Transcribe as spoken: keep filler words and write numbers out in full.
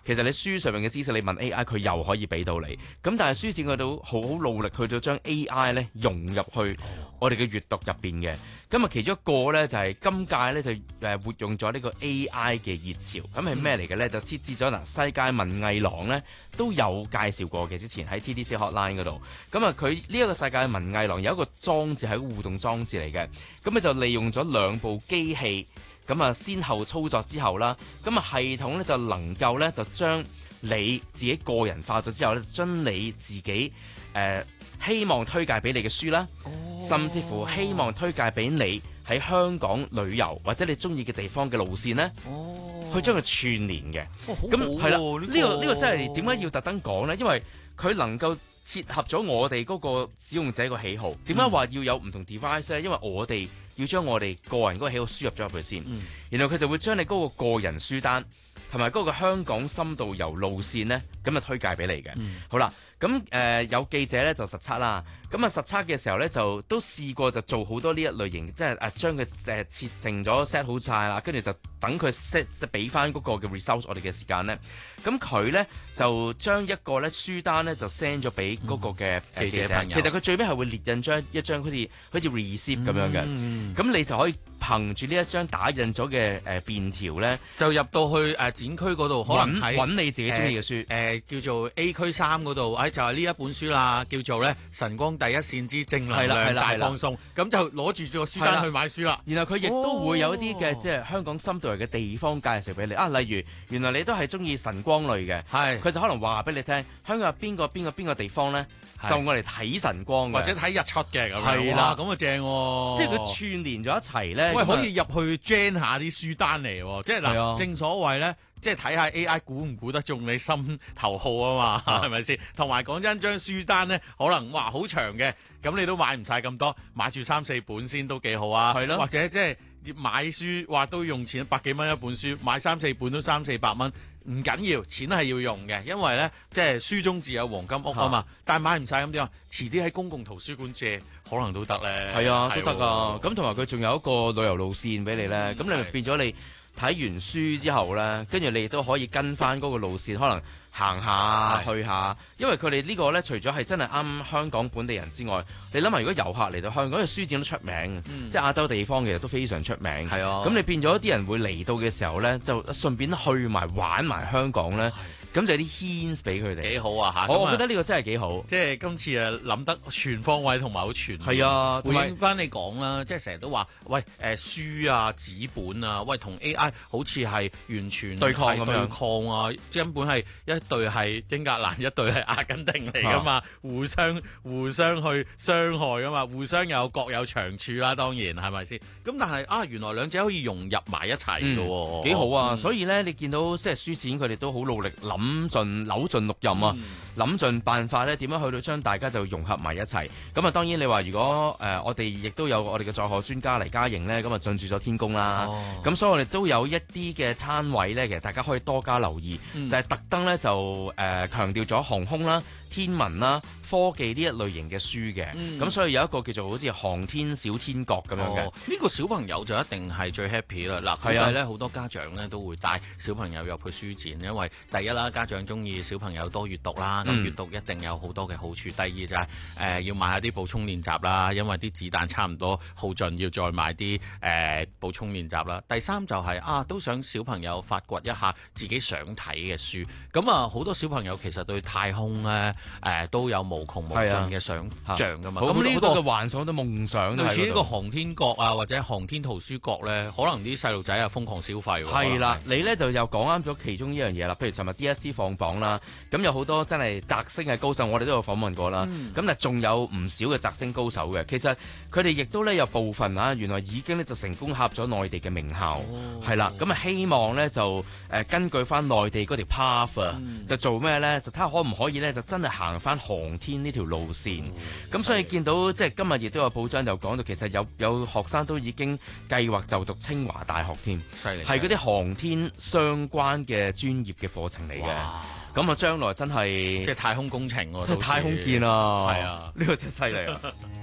其實你書上面嘅知識，你問 A I 佢又可以俾到你。咁但係書展佢都好好努力去到將 A I 咧融入去我哋嘅閱讀入邊嘅。咁啊，其中一個咧就係、是、今屆咧就誒活用咗呢個 A I 嘅熱潮。咁係咩嚟嘅咧？就設置咗嗱，世界文藝廊咧都有介紹過嘅，之前喺 T D C Hotline 嗰度。咁啊，佢呢一個世界文藝廊有一個裝置係一個互動裝置嚟嘅。咁咧就利用咗兩部機器，咁啊先後操作之後啦，咁啊系統咧就能夠咧就將你自己個人化咗之後咧，將你自己誒、呃、希望推介俾你嘅書啦，哦、甚至乎希望推介俾你喺香港旅遊或者你中意嘅地方嘅路線咧，哦、去將佢串聯嘅。咁係啦，呢、呢個呢、呢個真係點解要特登講咧？因為佢能夠切合咗我哋嗰個使用者個喜好。點解話要有唔同 device 咧？因為我哋要將我哋個人嗰個喜好輸入咗入去先，嗯、然後佢就會將你嗰個個人書單同埋嗰個香港深度遊路線咧，咁就推介俾你嘅。嗯、好啦，咁誒、呃、有記者咧就實測啦，咁啊實測嘅時候咧就都試過就做好多呢一類型，即係誒將佢誒設定咗 set 好晒啦，跟住就等佢 set 俾翻嗰個嘅 result 我哋嘅時間咧，咁佢咧就將一個咧書單咧就 send 咗俾嗰個嘅記者朋友。其實佢最尾係會列印張一張好似好似 receipt 咁樣嘅，咁、嗯、你就可以憑住呢一張打印咗嘅誒便條咧， 就入到去誒、呃、展區嗰度，可能揾你自己中意嘅書，誒、 呃呃、叫做 A 區三嗰度，誒、哎、就係、是、呢一本書啦，叫做咧晨光第一線之正能量大放送，咁就攞住個書單去買書啦。 然後佢亦都會有一啲嘅、哦、即係香港深度遊嘅地方介紹俾你啊，例如原來你都係中意晨光類嘅，係佢就可能話俾你聽，香港有邊個邊個邊個地方咧，就我哋睇晨光或者睇日出嘅咁樣， 係啦， 咁啊正喎， 即係佢串連咗一齊咧， 喂可以入去 gen 下啲書單嚟喎，即係嗱，正所謂咧。即係睇下 A I 估唔估得中你心頭好啊嘛，係咪先？同埋講真，張書單咧可能哇好長嘅，咁你都買唔晒咁多，買住三四本先都幾好啊。係咯，或者即係買書話都用錢百幾蚊一本書，買三四本都三四百蚊，唔緊要，錢係要用嘅，因為咧即係書中自有黃金屋啊嘛。但係買唔晒咁點啊？遲啲喺公共圖書館借可能都得咧。係啊，都得啊。咁同埋佢仲有一個旅遊路線俾你咧，咁、嗯、你咪變咗你。睇完書之後咧，跟住你亦都可以跟翻嗰個路線，可能行下去下。因為佢哋呢個咧，除咗係真係啱香港本地人之外，你諗下，如果遊客嚟到香港，因為書展都出名，嗯、即係亞洲地方其實都非常出名。係啊，咁你變咗啲人會嚟到嘅時候咧，就順便去埋玩埋香港咧。咁就有啲 hints 俾佢哋，幾好啊嚇！我我覺得呢個真係幾好， 即係今次啊諗得全方位同埋好全面。 係啊， 回應翻你講啦，即係成日都話，喂誒、呃、書啊紙本啊，喂同 A I 好似係完全對抗咁樣對抗啊，根本係一隊係英格蘭，一隊係阿根廷嚟噶嘛，啊、互相互相去傷害噶嘛，互相有各有長處啦，當然係咪先？咁但係啊，原來兩者可以融入埋一齊嘅喎， 幾、嗯、好啊！ 嗯、 所以咧，你見到即係書展佢哋都好努力諗。諗盡扭盡六壬啊！諗盡、嗯、辦法咧，點樣去到將大家就融合埋一齊？咁啊，當然你話如果誒、呃、我哋亦都有我哋嘅在學專家黎嘉瑩咧，咁啊進駐咗天宮啦。咁、哦、所以我哋都有一啲嘅攤位咧，其實大家可以多加留意，嗯、就係特登咧就誒、呃、強調咗航空啦、天文啦、科技呢一類型嘅書嘅。咁、嗯、所以有一個叫做好似航天小天閣咁樣嘅。呢、 哦呢個小朋友就一定係最 happy 啦！嗱，係啊，咧好多家長咧都會帶小朋友入去書展，因為第一啦。家長中意小朋友多閱讀啦，咁閱、嗯、讀一定有好多嘅好處。第二就係、是、誒、呃、要買下啲補充練習啦，因為啲子彈差唔多耗盡，要再買啲誒、呃、補充練習啦。第三就係、是、啊，都想小朋友發掘一下自己想睇嘅書。咁啊，好多小朋友其實對太空咧誒、呃、都有無窮無盡嘅想像噶嘛。咁呢、啊這個嘅幻想、都夢想， 類似呢個航天閣啊，或者航天圖書閣咧，可能啲細路仔啊瘋狂消費。 係啦，你咧就又講啱咗其中一樣嘢啦。譬如尋日 D S C 放榜啦，咁有好多真係擲星嘅高手，我哋都有訪問過啦。咁但係仲有唔少嘅擲星高手嘅，其實佢哋亦都咧有部分啊，原來已經咧就成功考入咗內地嘅名校，係啦、哦。咁啊希望咧就誒根據翻內地嗰條 path 啊、嗯，就做咩咧？就睇下可唔可以咧，就真係行翻航天呢條路線。咁、嗯、所以見到即係今日亦都有報章就講到，其實有有學生都已經計劃就讀清華大學添，係嗰啲航天相關嘅專業嘅課程嚟嘅。咁啊，將來真係即係太空工程喎， 即係太空見啊！ 係啊， 呢個真係犀利啊！